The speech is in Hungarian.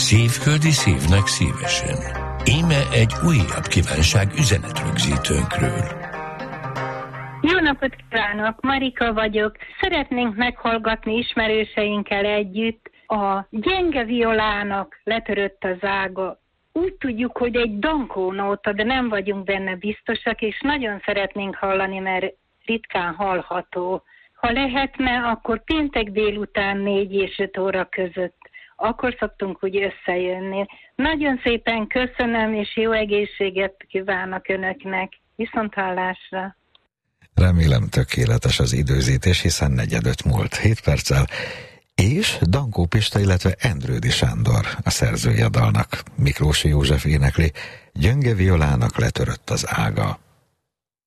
Szívföldi szívnek szívesen. Íme egy újabb kívánság üzenetrögzítőnkről. Jó napot kívánok, Marika vagyok. Szeretnénk meghallgatni ismerőseinkkel együtt a Gyenge violának letörött az ága. Úgy tudjuk, hogy egy dankó nóta, de nem vagyunk benne biztosak, és nagyon szeretnénk hallani, mert ritkán hallható. Ha lehetne, akkor péntek délután 4 és 5 óra között. Akkor szoktunk úgy összejönni. Nagyon szépen köszönöm, és jó egészséget kívánok önöknek. Viszonthallásra! Remélem tökéletes az időzítés, hiszen 4:45 múlt 7 perccel, és Dankó Pista, illetve Endrődi Sándor a szerzője a dalnak. Miklósi József énekli, Gyenge violának letörött az ága.